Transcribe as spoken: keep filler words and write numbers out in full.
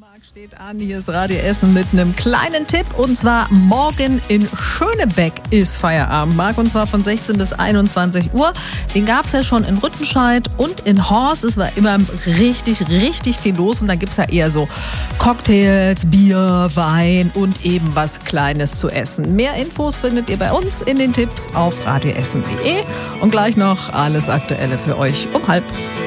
Markt steht an, hier ist Radio Essen mit einem kleinen Tipp und zwar morgen in Schönebeck ist Feierabendmarkt und zwar von sechzehn bis einundzwanzig Uhr. Den gab es ja schon in Rüttenscheid und in Horst. Es war immer richtig, richtig viel los und da gibt es ja eher so Cocktails, Bier, Wein und eben was Kleines zu essen. Mehr Infos findet ihr bei uns in den Tipps auf radioessen punkt de und gleich noch alles Aktuelle für euch um halb.